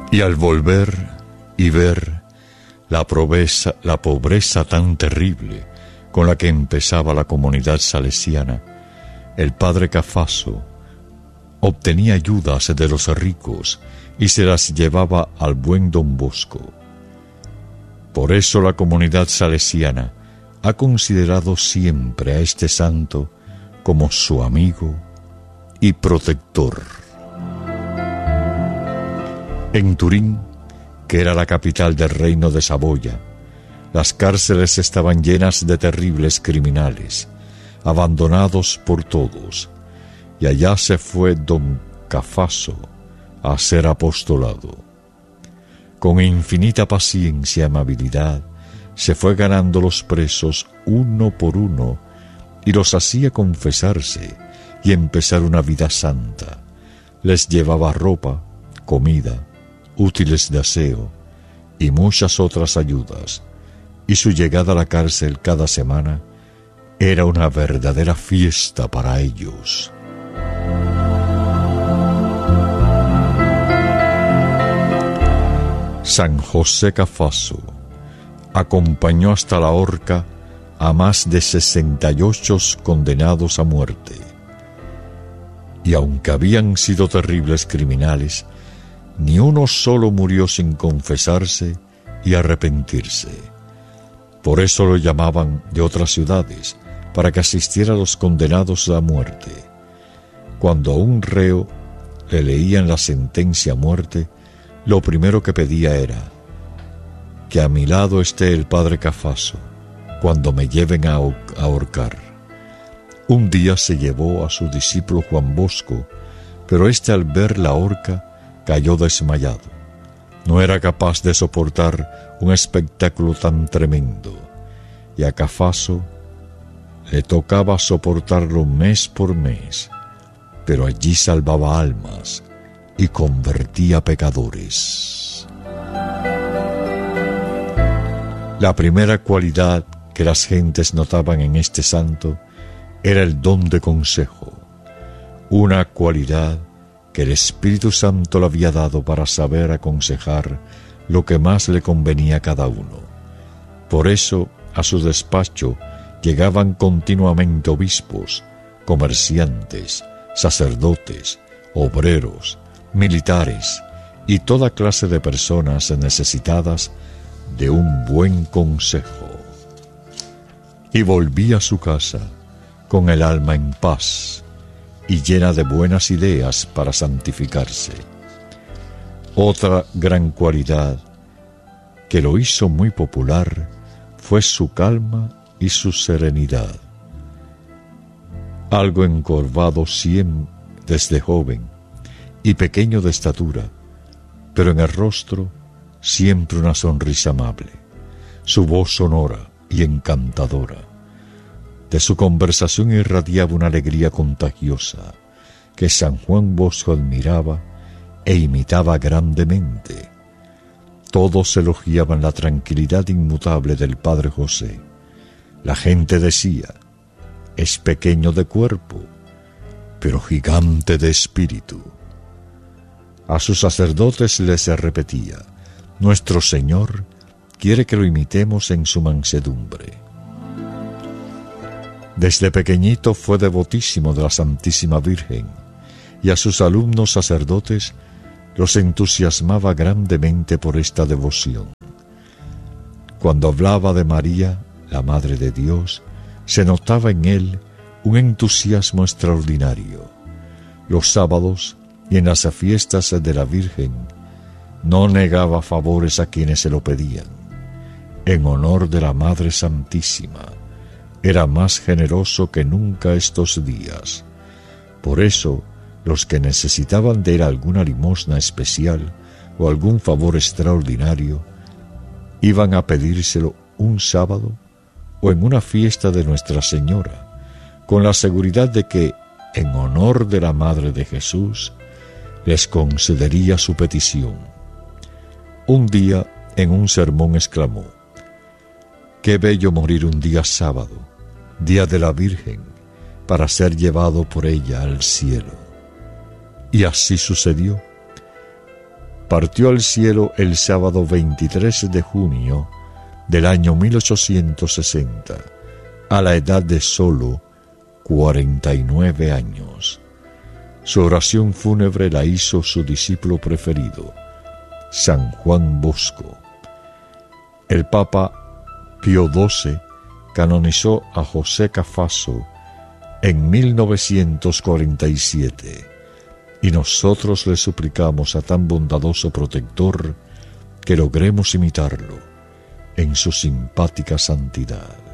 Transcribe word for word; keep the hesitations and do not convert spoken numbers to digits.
Y al volver y ver la pobreza, la pobreza tan terrible con la que empezaba la comunidad salesiana, el padre Cafaso obtenía ayudas de los ricos y se las llevaba al buen Don Bosco. Por eso la comunidad salesiana ha considerado siempre a este santo como su amigo y protector. En Turín, que era la capital del reino de Saboya, las cárceles estaban llenas de terribles criminales, abandonados por todos, y allá se fue don Cafaso a hacer apostolado. Con infinita paciencia y amabilidad, se fue ganando los presos uno por uno y los hacía confesarse y empezar una vida santa. Les llevaba ropa, comida, útiles de aseo y muchas otras ayudas, y su llegada a la cárcel cada semana era una verdadera fiesta para ellos. San José Cafaso acompañó hasta la horca a más de sesenta y ocho condenados a muerte, y aunque habían sido terribles criminales, ni uno solo murió sin confesarse y arrepentirse. Por eso lo llamaban de otras ciudades, para que asistiera a los condenados a muerte. Cuando a un reo le leían la sentencia a muerte, lo primero que pedía era: que a mi lado esté el padre Cafaso cuando me lleven a ahorcar. Un día se llevó a su discípulo Juan Bosco, pero éste al ver la horca cayó desmayado. No era capaz de soportar un espectáculo tan tremendo, y a Cafaso le tocaba soportarlo mes por mes, pero allí salvaba almas y convertía pecadores. La primera cualidad que las gentes notaban en este santo era el don de consejo, una cualidad que el Espíritu Santo le había dado para saber aconsejar lo que más le convenía a cada uno. Por eso a su despacho llegaban continuamente obispos, comerciantes, sacerdotes, obreros, militares y toda clase de personas necesitadas de un buen consejo. Y volvía a su casa con el alma en paz y llena de buenas ideas para santificarse. Otra gran cualidad que lo hizo muy popular fue su calma y su serenidad. Algo encorvado siempre desde joven y pequeño de estatura, pero en el rostro siempre una sonrisa amable, su voz sonora y encantadora. De su conversación irradiaba una alegría contagiosa que San Juan Bosco admiraba e imitaba grandemente. Todos elogiaban la tranquilidad inmutable del Padre José. La gente decía: es pequeño de cuerpo, pero gigante de espíritu. A sus sacerdotes les repetía: nuestro Señor quiere que lo imitemos en su mansedumbre. Desde pequeñito fue devotísimo de la Santísima Virgen, y a sus alumnos sacerdotes los entusiasmaba grandemente por esta devoción. Cuando hablaba de María, la Madre de Dios, se notaba en él un entusiasmo extraordinario. Los sábados y en las fiestas de la Virgen no negaba favores a quienes se lo pedían. En honor de la Madre Santísima, era más generoso que nunca estos días. Por eso, los que necesitaban de él alguna limosna especial o algún favor extraordinario, iban a pedírselo un sábado o en una fiesta de Nuestra Señora, con la seguridad de que, en honor de la Madre de Jesús, les concedería su petición. Un día, en un sermón, exclamó: «Qué bello morir un día sábado, día de la Virgen, para ser llevado por ella al cielo». Y así sucedió. partió al cielo el sábado veintitrés de junio del año mil ochocientos sesenta, a la edad de solo cuarenta y nueve años. Su oración fúnebre la hizo su discípulo preferido, San Juan Bosco. El Papa Pío doce canonizó a José Cafasso en mil novecientos cuarenta y siete, y nosotros le suplicamos a tan bondadoso protector que logremos imitarlo en su simpática santidad.